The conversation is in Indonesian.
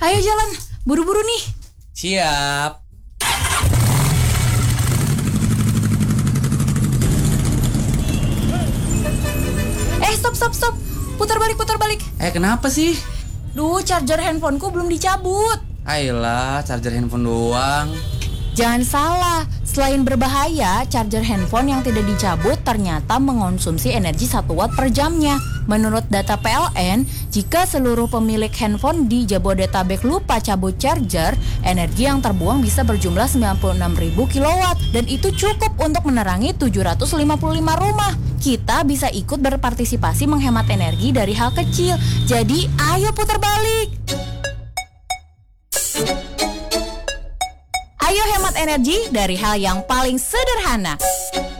Ayo jalan, buru-buru nih. Siap. Stop. Putar balik. Kenapa sih? Duh, charger handphoneku belum dicabut. Ayolah, charger handphone doang. Jangan salah, selain berbahaya, charger handphone yang tidak dicabut ternyata mengonsumsi energi 1 watt per jamnya. Menurut data PLN, jika seluruh pemilik handphone di Jabodetabek lupa cabut charger, energi yang terbuang bisa berjumlah 96.000 kilowatt dan itu cukup untuk menerangi 755 rumah. Kita bisa ikut berpartisipasi menghemat energi dari hal kecil. Jadi, ayo putar balik. Ayo hemat energi dari hal yang paling sederhana.